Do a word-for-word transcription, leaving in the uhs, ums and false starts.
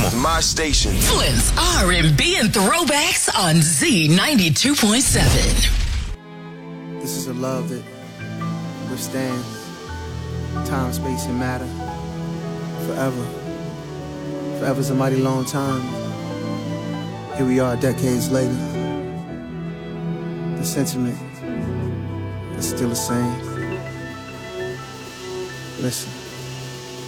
Come on, my station. Flynn's R and B and throwbacks on Z ninety-two point seven. This is a love that withstands time, space, and matter forever. Forever's a mighty long time. Here we are decades later. The sentiment is still the same. Listen.